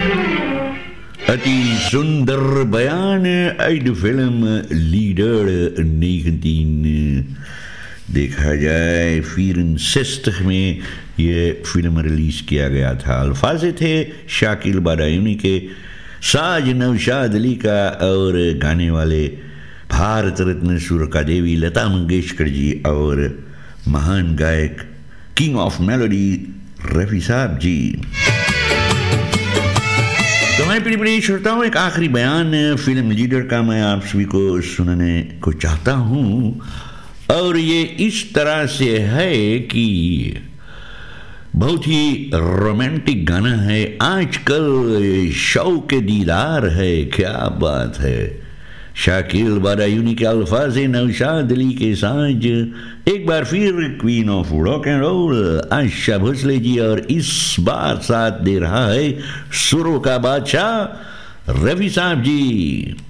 अति सुंदर बयान uit फिल्म लीडर 19 देखा जाए 64 में ये फिल्म रिलीज किया गया था। अल्फाज़े थे शाकिल बादायूनी के, साज नौशाद अली का और गाने वाले भारत रत्न सुरका देवी लता मंगेशकर जी और महान गायक किंग ऑफ मेलोडी रफ़ी साहब जी। तो मैं प्रिय श्रोताओं, एक आखिरी बयान फिल्म लीडर का मैं आप सभी को सुनाने को चाहता हूँ और ये इस तरह से है कि बहुत ही रोमांटिक गाना है। आजकल शौक दीदार है, क्या बात है। शाकिल बादायूनी के अल्फाज़, नौशाद अली के साज, एक बार फिर queen of rock and role Asha Bhosle ji, और इस बार साथ दे रहा है सुरों का बादशाह रफ़ी साहब जी।